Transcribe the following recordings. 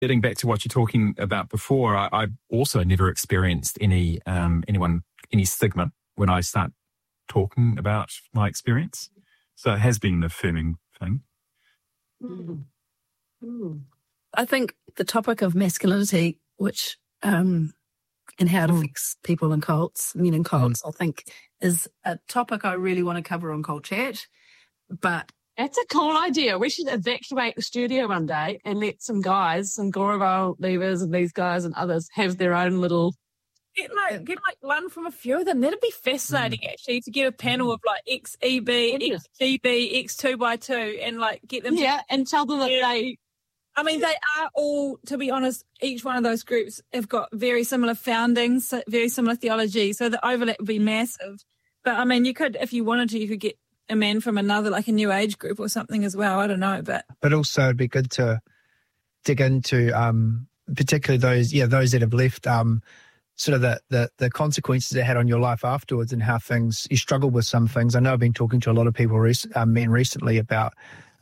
Getting back to what you're talking about before, I also never experienced any stigma when I start talking about my experience. So it has been an affirming thing. Mm. Mm. I think the topic of masculinity, which and how it affects people in cults, men in cults, I think is a topic I really want to cover on Cult Chat. But that's a cool idea. We should evacuate the studio one day and let some guys, some Goroval leavers and these guys and others have their own little... Get one from a few of them. That'd be fascinating, actually, to get a panel of like XEB, XGB, X2x2 and like get them... Yeah, and tell them that they... I mean, they are all, to be honest, each one of those groups have got very similar foundings, very similar theology, so the overlap would be massive. But, I mean, you could, if you wanted to, you could get a man from another, like a New Age group or something as well. I don't know, but also it'd be good to dig into, particularly those that have left, sort of the consequences it had on your life afterwards and how you struggled with some things. I know I've been talking to a lot of people, men recently, about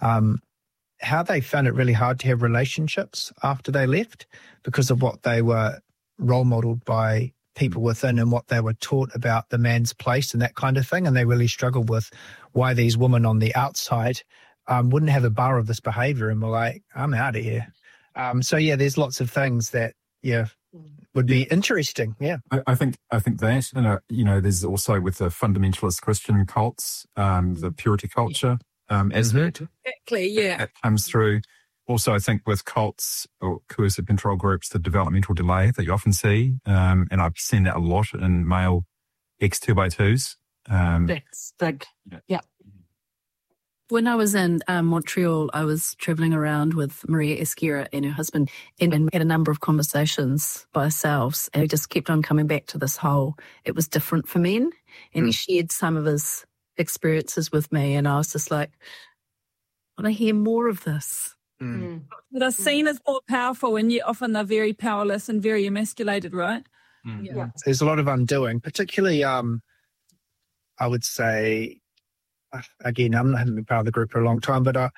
how they found it really hard to have relationships after they left because of what they were role modeled by people within and what they were taught about the man's place and that kind of thing. And they really struggled with why these women on the outside wouldn't have a bar of this behavior and were like, I'm out of here. There's lots of things that, would be interesting. Yeah. I think that, there's also with the fundamentalist Christian cults, the purity culture, aspect. Exactly, yeah. That comes through. Also, I think with cults or coercive control groups, the developmental delay that you often see, and I've seen that a lot in male X2x2s. That's big. Yeah. When I was in Montreal, I was travelling around with Maria Esquera and her husband and we had a number of conversations by ourselves and we just kept on coming back to this whole, it was different for men. And he shared some of his experiences with me and I was just like, I want to hear more of this. But are seen as more powerful and yet often they're very powerless and very emasculated, right? Yeah. There's a lot of undoing, particularly, I would say, again, I haven't been part of the group for a long time, but I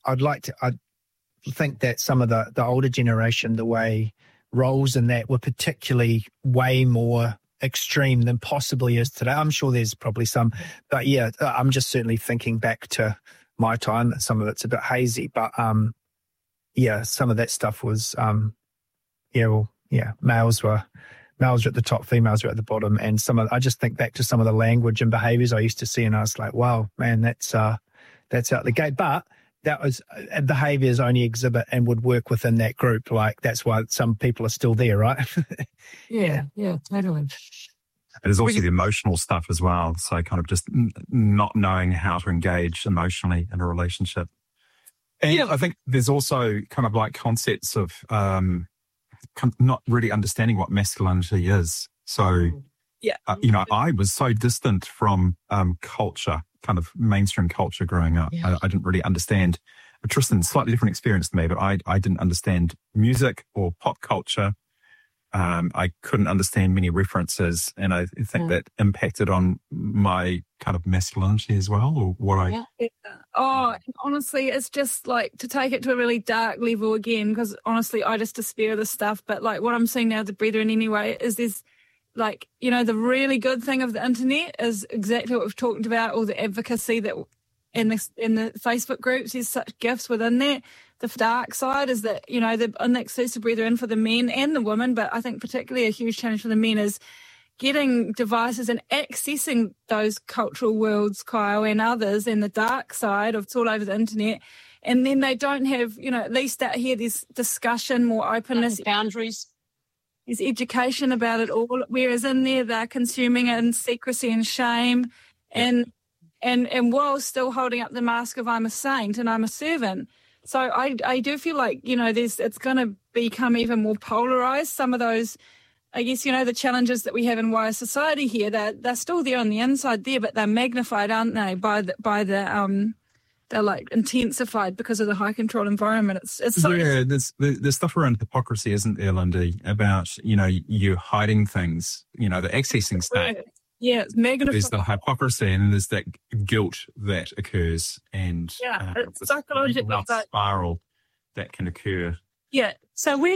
think that some of the older generation, the way roles in that were particularly way more extreme than possibly is today. I'm sure there's probably some, but yeah, I'm just certainly thinking back to my time. Some of it's a bit hazy, but some of that stuff was, males were at the top, females were at the bottom, and I just think back to some of the language and behaviours I used to see, and I was like, wow, man, that's out the gate. But that was behaviours only exhibit and would work within that group. Like that's why some people are still there, right? Yeah, totally. There's also the emotional stuff as well. So kind of just not knowing how to engage emotionally in a relationship. And I think there's also kind of like concepts of not really understanding what masculinity is. So, I was so distant from culture, kind of mainstream culture growing up. Yeah. I didn't really understand. Tristan, slightly different experience to me, but I didn't understand music or pop culture. I couldn't understand many references, and I think that impacted on my kind of masculinity as well, or what Oh, honestly, it's just like to take it to a really dark level again, because honestly, I just despair of this stuff. But like what I'm seeing now, the Brethren anyway, is there's like, the really good thing of the internet is exactly what we've talked about, all the advocacy that in the Facebook groups, there's such gifts within that. The dark side is that, the exclusive Brethren for the men and the women, but I think particularly a huge challenge for the men is getting devices and accessing those cultural worlds, Kyle, and others, and the dark side of it's all over the internet. And then they don't have, at least out here, there's discussion, more openness. Boundaries. There's education about it all, whereas in there they're consuming it in secrecy and shame and while still holding up the mask of I'm a saint and I'm a servant. So I do feel like, it's going to become even more polarised. Some of those, I guess, the challenges that we have in wider society here, they're still there on the inside there, but they're magnified, aren't they, they're like intensified because of the high control environment. It's so there's stuff around hypocrisy, isn't there, Lindy, about, you hiding things, the accessing state. Yeah, it's magnified. There's the hypocrisy and there's that guilt that occurs and it's psychological spiral that can occur. Yeah. So we're